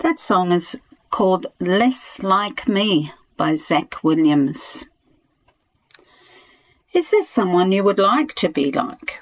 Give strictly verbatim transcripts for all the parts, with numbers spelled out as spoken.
That song is called Less Like Me by Zach Williams. Is there someone you would like to be like?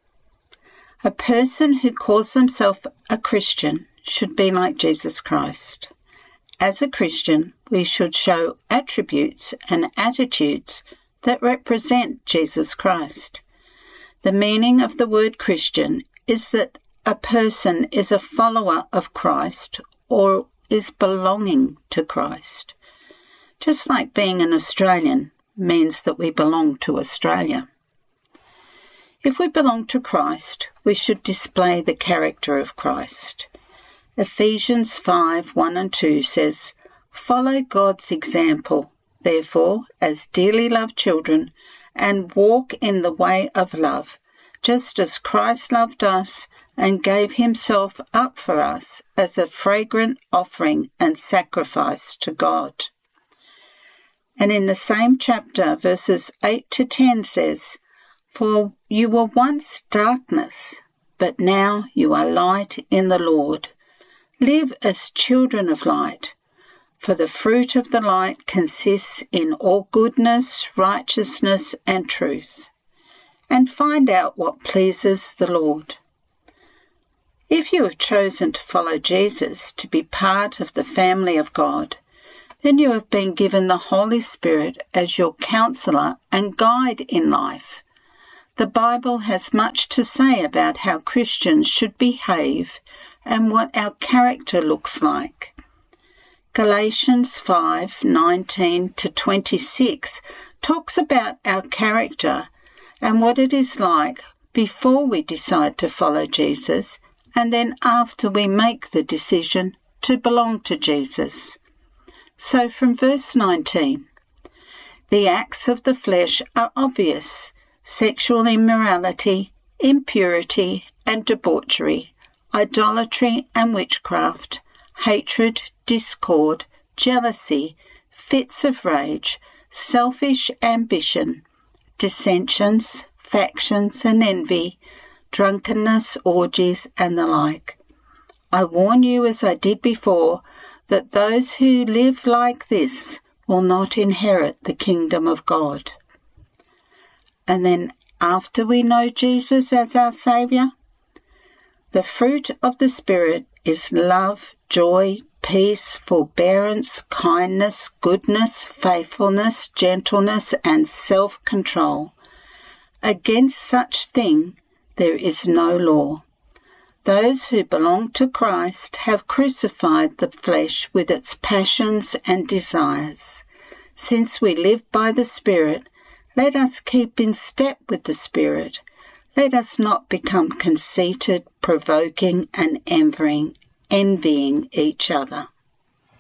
A person who calls themselves a Christian should be like Jesus Christ. As a Christian, we should show attributes and attitudes that represent Jesus Christ. The meaning of the word Christian is that a person is a follower of Christ or is belonging to Christ. Just like being an Australian means that we belong to Australia. If we belong to Christ, we should display the character of Christ. Ephesians five, one and two says, "Follow God's example, therefore, as dearly loved children, and walk in the way of love, just as Christ loved us and gave himself up for us as a fragrant offering and sacrifice to God." And in the same chapter, verses eight to ten says, "For you were once darkness, but now you are light in the Lord. Live as children of light, for the fruit of the light consists in all goodness, righteousness, and truth. And find out what pleases the Lord." If you have chosen to follow Jesus, to be part of the family of God, then you have been given the Holy Spirit as your counselor and guide in life. The Bible has much to say about how Christians should behave and what our character looks like. Galatians five, nineteen to twenty-six talks about our character and what it is like before we decide to follow Jesus and then after we make the decision to belong to Jesus. So from verse nineteen, "The acts of the flesh are obvious: sexual immorality, impurity and debauchery, idolatry and witchcraft, hatred, discord, jealousy, fits of rage, selfish ambition, dissensions, factions and envy, drunkenness, orgies, and the like. I warn you, as I did before, that those who live like this will not inherit the kingdom of God." And then after we know Jesus as our Saviour, the fruit of the Spirit is love, joy, peace, forbearance, kindness, goodness, faithfulness, gentleness, and self-control. Against such thing there is no law. Those who belong to Christ have crucified the flesh with its passions and desires. Since we live by the Spirit, let us keep in step with the Spirit. Let us not become conceited, provoking, and envying, envying each other.